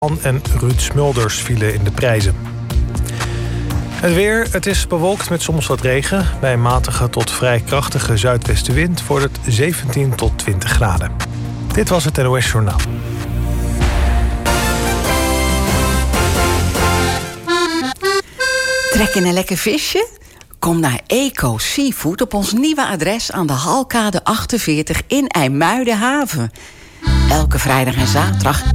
en Ruud Smulders vielen in de prijzen. Het weer, het is bewolkt met soms wat regen. Bij een matige tot vrij krachtige zuidwestenwind wordt het 17 tot 20 graden. Dit was het NOS Journaal. Trek in een lekker visje? Kom naar Eco Seafood op ons nieuwe adres aan de Halkade 48 in IJmuidenhaven. Elke vrijdag en zaterdag